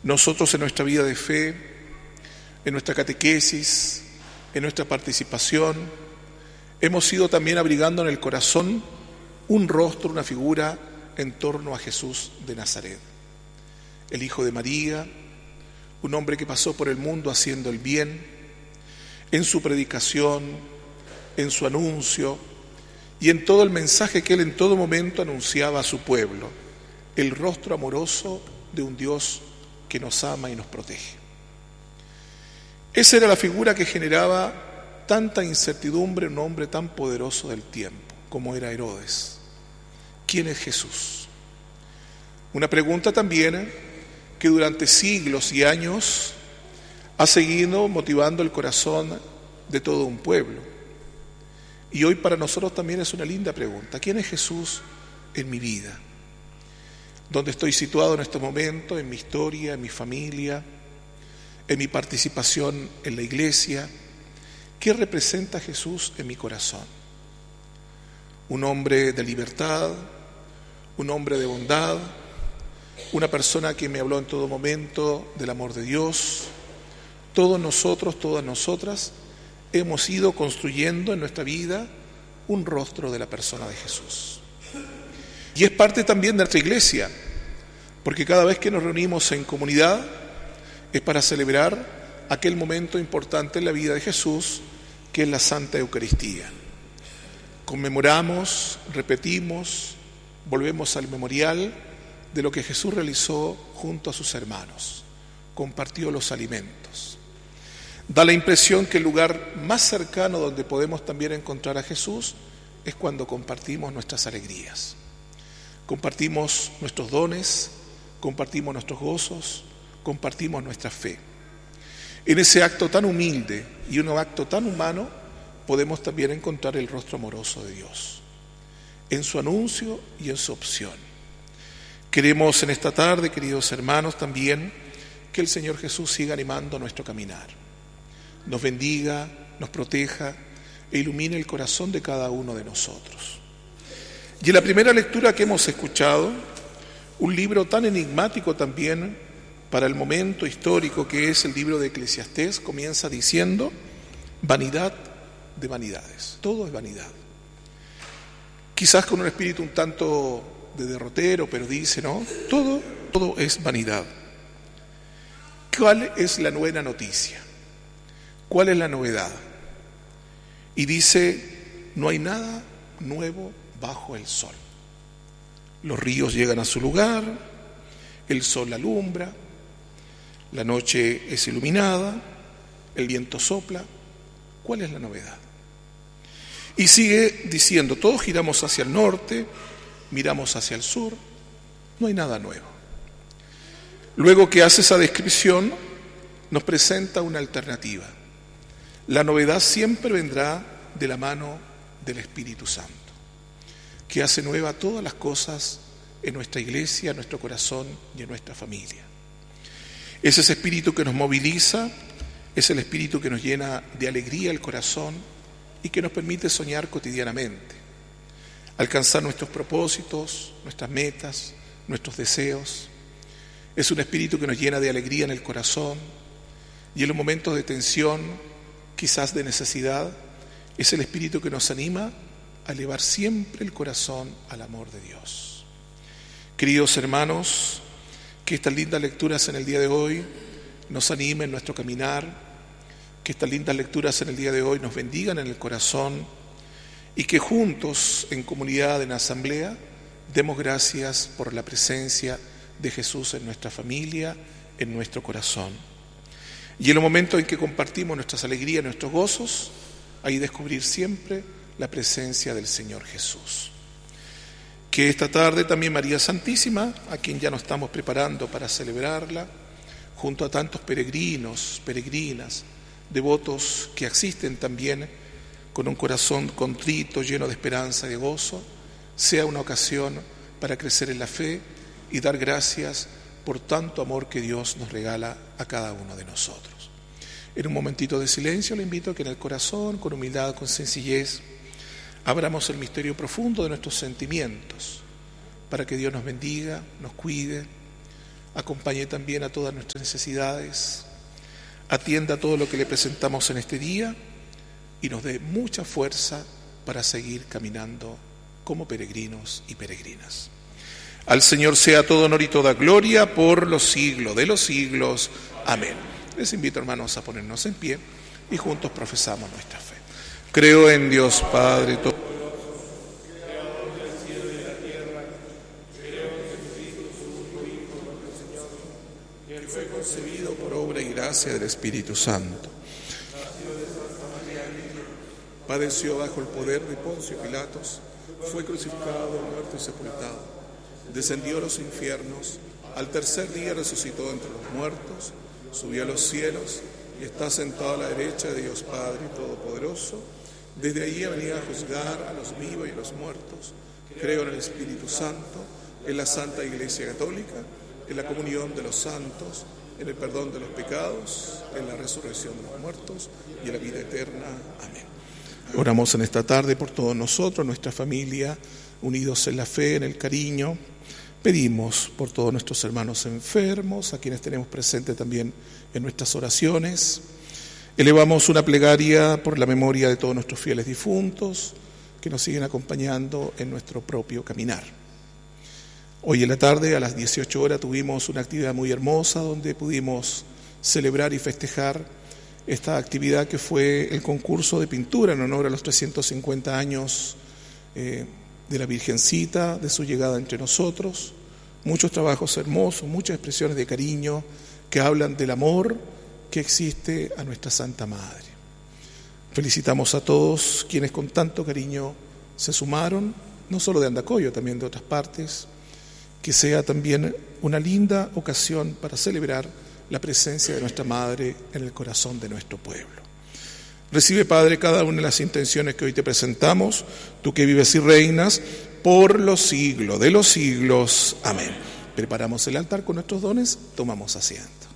Nosotros en nuestra vida de fe, en nuestra catequesis, en nuestra participación, hemos ido también abrigando en el corazón un rostro, una figura en torno a Jesús de Nazaret, el Hijo de María, un hombre que pasó por el mundo haciendo el bien, en su predicación, en su anuncio y en todo el mensaje que él en todo momento anunciaba a su pueblo, el rostro amoroso de un Dios que nos ama y nos protege. Esa era la figura que generaba tanta incertidumbre en un hombre tan poderoso del tiempo como era Herodes. ¿Quién es Jesús? Una pregunta también que durante siglos y años ha seguido motivando el corazón de todo un pueblo. Y hoy para nosotros también es una linda pregunta. ¿Quién es Jesús en mi vida? ¿Dónde estoy situado en este momento, en mi historia, en mi familia, en mi participación en la iglesia? ¿Qué representa Jesús en mi corazón? Un hombre de libertad, un hombre de bondad, una persona que me habló en todo momento del amor de Dios. Todos nosotros, todas nosotras, hemos ido construyendo en nuestra vida un rostro de la persona de Jesús. Y es parte también de nuestra iglesia, porque cada vez que nos reunimos en comunidad es para celebrar aquel momento importante en la vida de Jesús, que es la Santa Eucaristía. Conmemoramos, repetimos, volvemos al memorial de lo que Jesús realizó junto a sus hermanos. Compartió los alimentos. Da la impresión que el lugar más cercano donde podemos también encontrar a Jesús es cuando compartimos nuestras alegrías. Compartimos nuestros dones, compartimos nuestros gozos, compartimos nuestra fe. En ese acto tan humilde y un acto tan humano podemos también encontrar el rostro amoroso de Dios, en su anuncio y en su opción. Queremos en esta tarde, queridos hermanos, también que el Señor Jesús siga animando nuestro caminar, nos bendiga, nos proteja e ilumine el corazón de cada uno de nosotros. Y en la primera lectura que hemos escuchado, un libro tan enigmático también para el momento histórico que es el libro de Eclesiastés, comienza diciendo: vanidad de vanidades, todo es vanidad. Quizás con un espíritu un tanto de derrotero, pero dice, ¿no? Todo es vanidad. ¿Cuál es la buena noticia? ¿Cuál es la novedad? Y dice, no hay nada nuevo bajo el sol. Los ríos llegan a su lugar, el sol alumbra, la noche es iluminada, el viento sopla. ¿Cuál es la novedad? Y sigue diciendo, todos giramos hacia el norte, miramos hacia el sur, no hay nada nuevo. Luego que hace esa descripción, nos presenta una alternativa. La novedad siempre vendrá de la mano del Espíritu Santo, que hace nueva todas las cosas en nuestra iglesia, en nuestro corazón y en nuestra familia. Es ese espíritu que nos moviliza, es el espíritu que nos llena de alegría el corazón y que nos permite soñar cotidianamente, alcanzar nuestros propósitos, nuestras metas, nuestros deseos. Es un espíritu que nos llena de alegría en el corazón y en los momentos de tensión, quizás de necesidad, es el espíritu que nos anima a elevar siempre el corazón al amor de Dios. Queridos hermanos, que estas lindas lecturas en el día de hoy nos animen nuestro caminar, que estas lindas lecturas en el día de hoy nos bendigan en el corazón y que juntos, en comunidad, en asamblea, demos gracias por la presencia de Jesús en nuestra familia, en nuestro corazón. Y en los momentos en que compartimos nuestras alegrías, nuestros gozos, ahí descubrir siempre la presencia del Señor Jesús. Que esta tarde también María Santísima, a quien ya nos estamos preparando para celebrarla, junto a tantos peregrinos, peregrinas, devotos que asisten también con un corazón contrito, lleno de esperanza y de gozo, sea una ocasión para crecer en la fe y dar gracias por tanto amor que Dios nos regala a cada uno de nosotros. En un momentito de silencio le invito a que en el corazón, con humildad, con sencillez, abramos el misterio profundo de nuestros sentimientos para que Dios nos bendiga, nos cuide, acompañe también a todas nuestras necesidades, atienda todo lo que le presentamos en este día y nos dé mucha fuerza para seguir caminando como peregrinos y peregrinas. Al Señor sea todo honor y toda gloria por los siglos de los siglos. Amén. Les invito, hermanos, a ponernos en pie y juntos profesamos nuestra fe. Creo en Dios Padre todo. Que fue concebido por obra y gracia del Espíritu Santo. Padeció bajo el poder de Poncio Pilatos, fue crucificado, muerto y sepultado. Descendió a los infiernos, al tercer día resucitó entre los muertos, subió a los cielos y está sentado a la derecha de Dios Padre Todopoderoso. Desde ahí ha venido a juzgar a los vivos y a los muertos. Creo en el Espíritu Santo, en la Santa Iglesia Católica, en la comunión de los santos, en el perdón de los pecados, en la resurrección de los muertos y en la vida eterna. Amén. Oramos en esta tarde por todos nosotros, nuestra familia, unidos en la fe, en el cariño. Pedimos por todos nuestros hermanos enfermos, a quienes tenemos presente también en nuestras oraciones. Elevamos una plegaria por la memoria de todos nuestros fieles difuntos, que nos siguen acompañando en nuestro propio caminar. Hoy en la tarde, a las 18 horas, tuvimos una actividad muy hermosa donde pudimos celebrar y festejar esta actividad que fue el concurso de pintura en honor a los 350 años de la Virgencita, de su llegada entre nosotros. Muchos trabajos hermosos, muchas expresiones de cariño que hablan del amor que existe a nuestra Santa Madre. Felicitamos a todos quienes con tanto cariño se sumaron, no solo de Andacollo, también de otras partes, que sea también una linda ocasión para celebrar la presencia de nuestra Madre en el corazón de nuestro pueblo. Recibe, Padre, cada una de las intenciones que hoy te presentamos, tú que vives y reinas por los siglos de los siglos. Amén. Preparamos el altar con nuestros dones, tomamos asiento.